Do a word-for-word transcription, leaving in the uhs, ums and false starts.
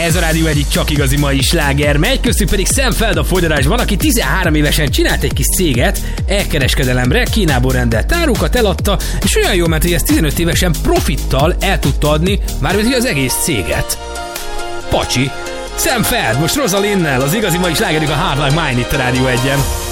Ez a Rádió egyik csak igazi mai sláger megy, köztük pedig Sam Feld a folytatásban, aki tizenhárom évesen csinált egy kis céget, elkereskedelemre, Kínából rendelt árukat, eladta, és olyan jól ment, hogy ezt tizenöt évesen profittal el tudta adni, mármint az egész céget. Pacsi. Sam Feld, most Rosalinnel, az igazi mai slágerük a Hard Like Mine itt a Rádió egyen.